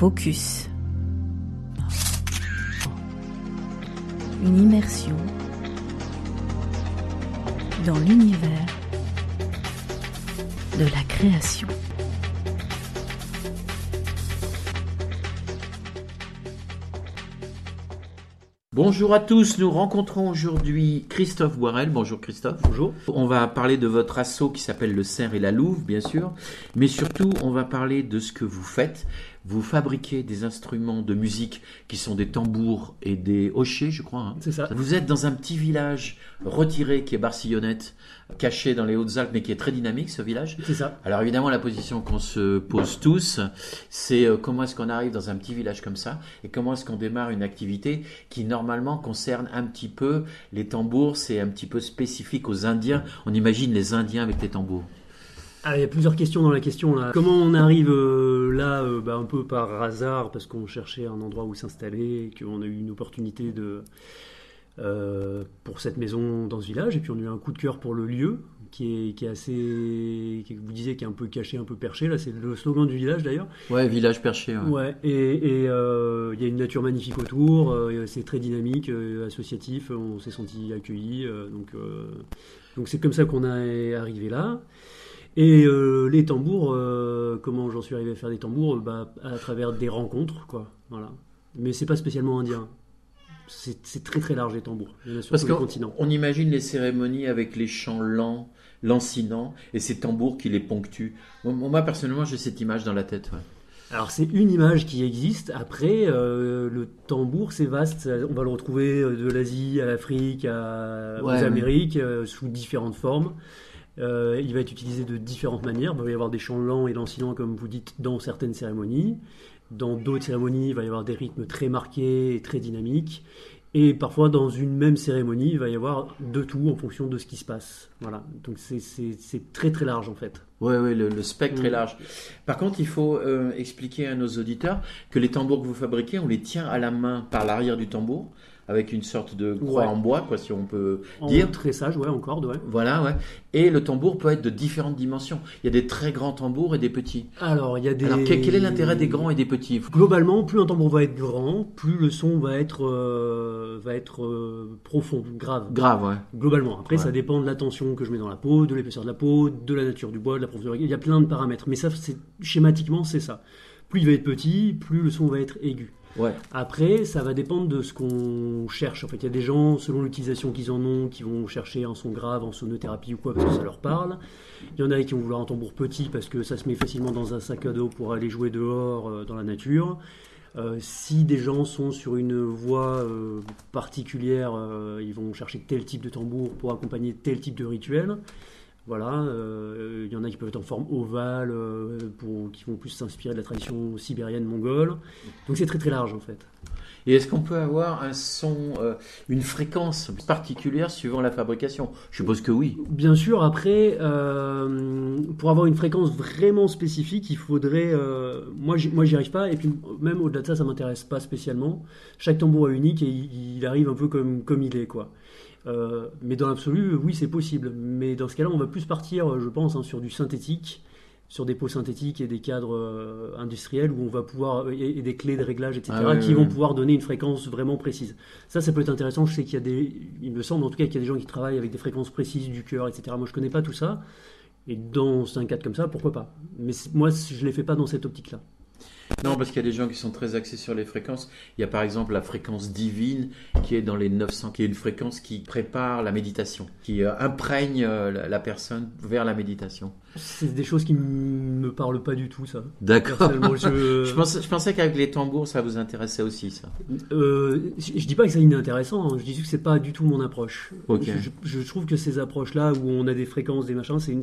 Focus. Une immersion dans l'univers de la création. Bonjour à tous, nous rencontrons aujourd'hui Christophe Boirel. Bonjour Christophe. Bonjour. On va parler de votre asso qui s'appelle le Cerf et la Louve, bien sûr, mais surtout on va parler de ce que vous faites. Vous fabriquez des instruments de musique qui sont des tambours et des hochets, je crois. Hein. C'est ça. Vous êtes dans un petit village retiré qui est Barcillonnette, caché dans les Hautes-Alpes, mais qui est très dynamique, ce village. C'est ça. Alors évidemment, la position qu'on se pose tous, c'est comment est-ce qu'on arrive dans un petit village comme ça et comment est-ce qu'on démarre une activité qui normalement concerne un petit peu les tambours, c'est un petit peu spécifique aux Indiens. On imagine les Indiens avec les tambours. Alors, il y a plusieurs questions dans la question là. Comment on arrive là, un peu par hasard, parce qu'on cherchait un endroit où s'installer, et qu'on a eu une opportunité pour cette maison dans ce village, et puis on a eu un coup de cœur pour le lieu, qui est assez, vous disiez, qui est un peu caché, un peu perché. Là, c'est le slogan du village d'ailleurs. Ouais, village perché. Ouais. Et il y a une nature magnifique autour. C'est très dynamique, associatif. On s'est senti accueillis. Donc c'est comme ça qu'on est arrivé là. Et les tambours, comment j'en suis arrivé à faire des tambours, à travers des rencontres, quoi. Voilà. Mais c'est pas spécialement indien. C'est très très large les tambours. Il y en a sur tous les continents. On imagine les cérémonies avec les chants lents, lancinants, et ces tambours qui les ponctuent. Moi personnellement, j'ai cette image dans la tête. Ouais. Alors c'est une image qui existe. Après, le tambour, c'est vaste. On va le retrouver de l'Asie à l'Afrique, aux Amériques, sous différentes formes. Il va être utilisé de différentes manières. Il va y avoir des chants lents et lancinants, comme vous dites, dans certaines cérémonies. Dans d'autres cérémonies, il va y avoir des rythmes très marqués et très dynamiques. Et parfois, dans une même cérémonie, il va y avoir de tout en fonction de ce qui se passe. Voilà. Donc c'est très très large en fait. Oui, le spectre est large. Par contre, il faut expliquer à nos auditeurs que les tambours que vous fabriquez, on les tient à la main par l'arrière du tambour, avec une sorte de croix en bois, quoi, si on peut dire. En tressage, en corde, ouais. Voilà, ouais. Et le tambour peut être de différentes dimensions. Il y a des très grands tambours et des petits. Alors, il y a des... Alors, quel est l'intérêt des grands et des petits ? Globalement, plus un tambour va être grand, plus le son va être profond, grave. Grave, ouais. Globalement. Après, ça dépend de la tension que je mets dans la peau, de l'épaisseur de la peau, de la nature du bois, de la profondeur. Il y a plein de paramètres. Mais ça, schématiquement, c'est ça. Plus il va être petit, plus le son va être aigu. Ouais. Après, ça va dépendre de ce qu'on cherche. En fait, il y a des gens, selon l'utilisation qu'ils en ont, qui vont chercher un son grave en sonothérapie ou quoi, parce que ça leur parle. Il y en a qui vont vouloir un tambour petit parce que ça se met facilement dans un sac à dos pour aller jouer dehors dans la nature. Si des gens sont sur une voie particulière, ils vont chercher tel type de tambour pour accompagner tel type de rituel. Voilà, il y en a qui peuvent être en forme ovale, qui vont plus s'inspirer de la tradition sibérienne mongole. Donc c'est très très large en fait. Et est-ce qu'on peut avoir un son, une fréquence particulière suivant la fabrication ? Je suppose que oui. Bien sûr, après, pour avoir une fréquence vraiment spécifique, il faudrait... moi, j'y arrive pas, et puis même au-delà de ça, ça m'intéresse pas spécialement. Chaque tambour est unique et il arrive un peu comme il est, quoi. Mais dans l'absolu, oui, c'est possible. Mais dans ce cas-là, on va plus partir, je pense, sur du synthétique, sur des pots synthétiques et des cadres industriels où on va pouvoir, et des clés de réglage, etc., qui vont pouvoir donner une fréquence vraiment précise. Ça peut être intéressant. Je sais qu'il y a il me semble en tout cas qu'il y a des gens qui travaillent avec des fréquences précises du cœur, etc. Moi, je connais pas tout ça. Et dans un cadre comme ça, pourquoi pas ? Mais moi, je les fais pas dans cette optique-là. Non, parce qu'il y a des gens qui sont très axés sur les fréquences. Il y a par exemple la fréquence divine qui est dans les 900, qui est une fréquence qui prépare la méditation, qui imprègne la personne vers la méditation. C'est des choses qui me parlent pas du tout, ça. D'accord. Je pensais qu'avec les tambours, ça vous intéressait aussi, ça. Je dis pas que c'est inintéressant, hein. Je dis que c'est pas du tout mon approche. Okay. Je trouve que ces approches-là, où on a des fréquences, des machins,